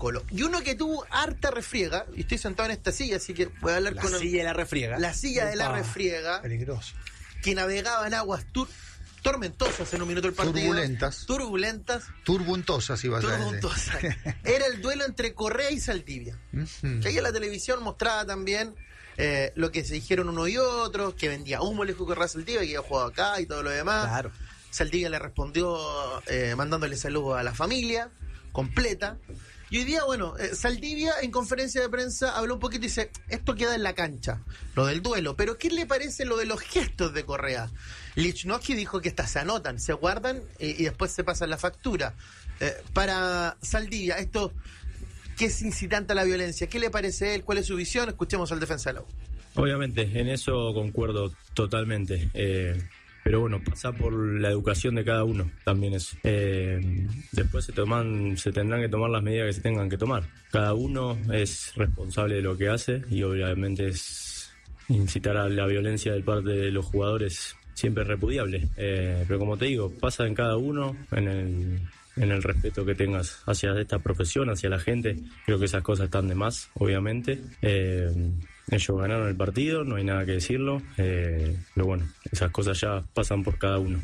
Colo. Y uno que tuvo harta refriega, y estoy sentado en esta silla, así que voy a hablar con... La silla de la refriega. La silla de la refriega. Peligroso. Que navegaba en aguas tormentosas en un minuto del partido. Turbulentosas, iba a ser. Turbulentosas. Era el duelo entre Correa y Saldivia. Que ahí en la televisión mostraba también lo que se dijeron uno y otro, que vendía humo lejos de Correa a Saldivia, que había jugado acá y todo lo demás. Claro. Saldivia le respondió mandándole saludos a la familia completa. Y hoy día, Saldivia en conferencia de prensa habló un poquito y dice, esto queda en la cancha, lo del duelo. Pero ¿qué le parece lo de los gestos de Correa? Lichnowsky dijo que estas se anotan, se guardan y después se pasan la factura. Para Saldivia, esto, ¿qué es incitante a la violencia? ¿Qué le parece a él? ¿Cuál es su visión? Escuchemos al defensa de la U. Obviamente, en eso concuerdo totalmente. Pero bueno, pasa por la educación de cada uno también eso. Después se tendrán que tomar las medidas que se tengan que tomar. Cada uno es responsable de lo que hace y obviamente es incitar a la violencia de parte de los jugadores siempre es repudiable. Pero como te digo, pasa en cada uno, en el respeto que tengas hacia esta profesión, hacia la gente. Creo que esas cosas están de más, obviamente. Ellos ganaron el partido, no hay nada que decirlo, pero bueno, esas cosas ya pasan por cada uno.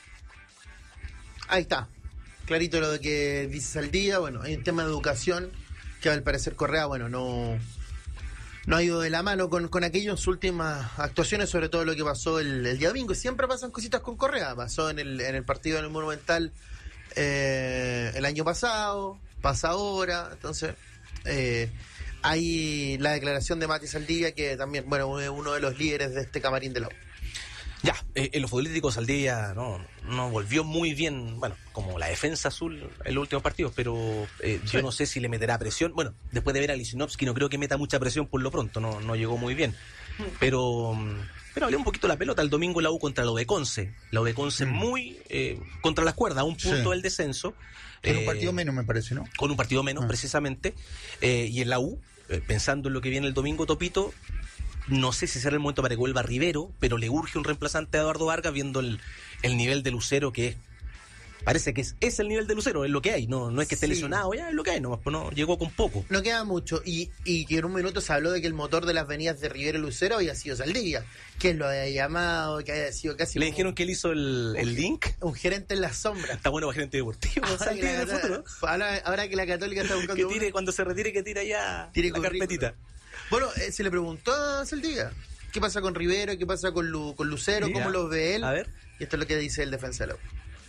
Ahí está, clarito lo de que dice Saldivia. Bueno, hay un tema de educación que al parecer Correa, no ha ido de la mano con aquello en sus últimas actuaciones, sobre todo lo que pasó el día domingo. Siempre pasan cositas con Correa, pasó en el partido en el Monumental el año pasado, pasa ahora, entonces... hay la declaración de Mati Saldivia, que también, es uno de los líderes de este camarín de la U. Ya, en lo futbolístico Saldivia no volvió muy bien, como la defensa azul en los últimos partidos, pero yo no sé si le meterá presión. Bueno, después de ver a Lichnowsky no creo que meta mucha presión por lo pronto, no llegó muy bien. Pero hablé un poquito la pelota el domingo la U contra la U de Conce. La U de Conce muy contra las cuerdas, a un punto del descenso. Con un partido menos, me parece, ¿no? Con un partido menos, precisamente. Y en la U, pensando en lo que viene el domingo, Topito, no sé si será el momento para que vuelva Rivero, pero le urge un reemplazante a Eduardo Vargas, viendo el nivel de Lucero que es. Parece que es el nivel de Lucero, es lo que hay, no es que esté lesionado, ya es lo que hay, nomás, pues no llegó con poco. No queda mucho, y que en un minuto se habló de que el motor de las venidas de Rivero y Lucero había sido Saldivia, que él lo había llamado, que había sido casi... Le dijeron que él hizo el link. Un gerente en la sombra. Está bueno para gerente deportivo, Saldivia del futuro. Ahora que la Católica está buscando... Que tire, cuando se retire, que tire ya la carpetita. Bueno, se le preguntó a Saldivia, ¿qué pasa con Rivero? ¿Qué pasa con Lucero? ¿Cómo los ve él? A ver. Y esto es lo que dice el defensa de la U.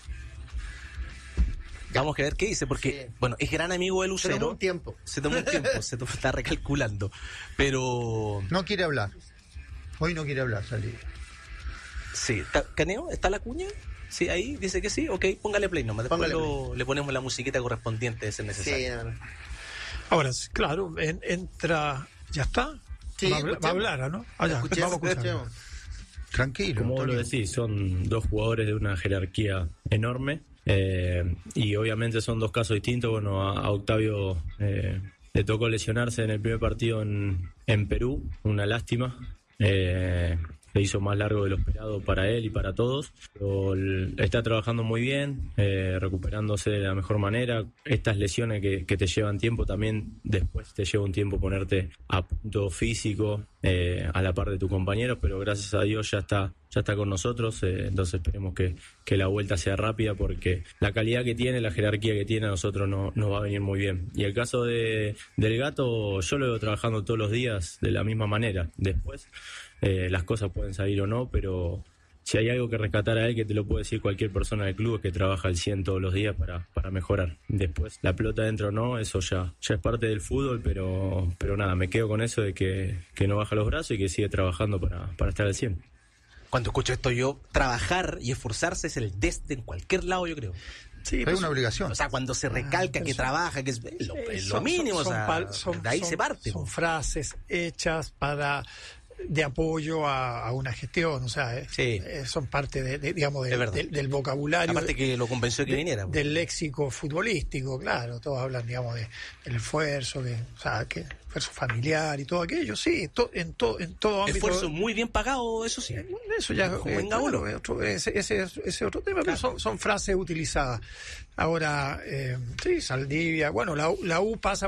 Vamos a ver qué dice, porque, es gran amigo de Lucero. Se tomó un tiempo, está recalculando. Pero... No quiere hablar. Hoy no quiere hablar, Saldivia. Sí. ¿Caneo? ¿Está la cuña? Sí, ahí dice que sí. Ok, póngale play nomás. Después le ponemos la musiquita correspondiente de ser necesario. Sí, Ahora, claro, entra... ¿Ya está? Sí, va a hablar, ¿no? Vamos a escuchar. Tranquilo. Como vos lo decís, son dos jugadores de una jerarquía enorme. Y obviamente son dos casos distintos. A Octavio le tocó lesionarse en el primer partido en Perú, una lástima. Le hizo más largo de lo esperado para él y para todos, pero está trabajando muy bien, recuperándose de la mejor manera. Estas lesiones que te llevan tiempo, también después te lleva un tiempo ponerte a punto físico, a la par de tus compañeros, pero gracias a Dios ya está con nosotros, entonces esperemos que la vuelta sea rápida, porque la calidad que tiene, la jerarquía que tiene, a nosotros nos va a venir muy bien. Y el caso del Gato, yo lo veo trabajando todos los días de la misma manera. Después las cosas pueden salir o no, pero si hay algo que rescatar a él, que te lo puede decir cualquier persona del club, es que trabaja al 100 todos los días para mejorar. Después, la pelota dentro o no, eso ya es parte del fútbol, pero nada, me quedo con eso de que no baja los brazos y que sigue trabajando para estar al 100. Cuando escucho esto yo, trabajar y esforzarse es el desde en cualquier lado, yo creo. Sí, es una obligación. O sea, cuando se recalca que trabaja, que es lo mínimo, de ahí se parte. Son frases hechas de apoyo a una gestión, son parte del vocabulario. Aparte que lo convenció que viniera. Del léxico futbolístico, claro, todos hablan, del esfuerzo, que esfuerzo familiar y todo aquello, sí, en todo ámbito. Esfuerzo muy bien pagado, eso sí. Eso ya ese es otro tema, claro. Pero son frases utilizadas. Ahora, sí, Saldivia, la U pasa